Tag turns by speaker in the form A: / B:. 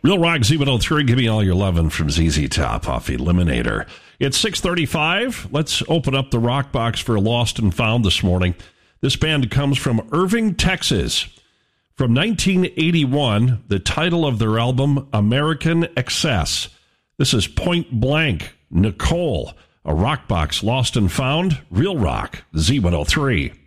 A: Real Rock Z103, give me all your lovin' from ZZ Top off Eliminator. It's 6:35. Let's open up the rock box for Lost and Found this morning. This band comes from Irving, Texas. From 1981, the title of their album, American Excess. This is Point Blank, Nicole, a rock box, Lost and Found, Real Rock Z103.